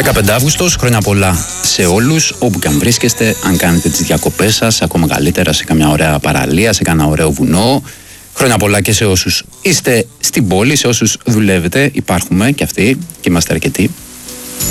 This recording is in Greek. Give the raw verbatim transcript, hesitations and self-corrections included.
δεκαπέντε Αυγούστος, χρόνια πολλά σε όλους, όπου και αν βρίσκεστε, αν κάνετε τις διακοπές σας, ακόμα καλύτερα σε καμιά ωραία παραλία, σε κανένα ωραίο βουνό. Χρόνια πολλά και σε όσους είστε στην πόλη, σε όσους δουλεύετε, υπάρχουμε και αυτοί και είμαστε αρκετοί.